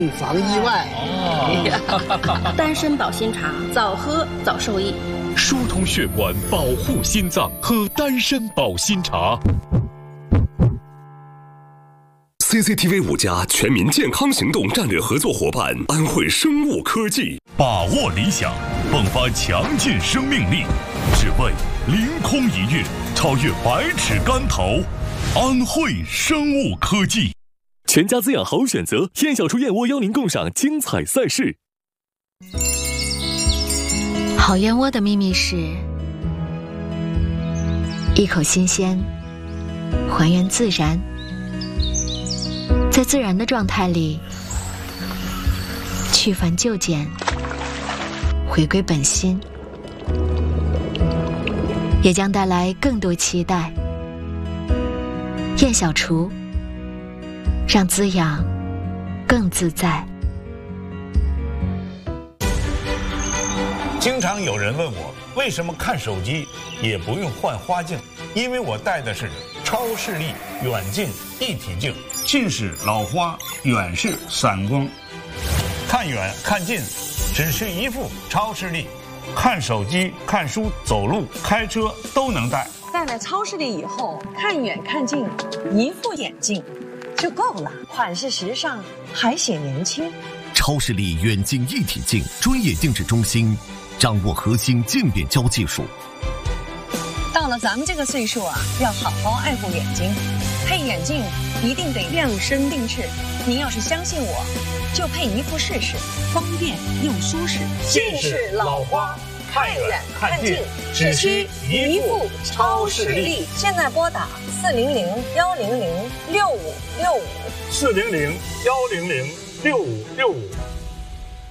防意外。 丹参保心茶，早喝早受益。 疏通血管，保护心脏，喝丹参保心茶。 CCTV 5+全民健康行动战略合作伙伴安慧生物科技， 把握理想，迸发强劲生命力，只为凌空一跃，超越百尺竿头。安慧生物科技， 全家滋养好选择。燕小厨燕窝邀您共赏精彩赛事。 好燕窝的秘密是一口新鲜，还原自然，在自然的状态里去繁就简，回归本心，也将带来更多期待。燕小厨，让滋养更自在。 经常有人问我，为什么看手机也不用换花镜？因为我戴的是超视力远近一体镜，近视老花，远视散光，看远看近只需一副超视力，看手机、看书、走路、开车都能戴。 戴了超视力以后，看远看近，一副眼镜就够了，款式时尚，还显年轻。 超视力远近一体镜专业定制中心，掌握核心镜变焦技术。 到了咱们这个岁数啊，要好好爱护眼睛，配眼镜一定得量身定制。您要是相信我，就配一副试试，方便又舒适。 近视老花，看远看近，只需一副超视力。 现在拨打400-100-6565，400-100-6565。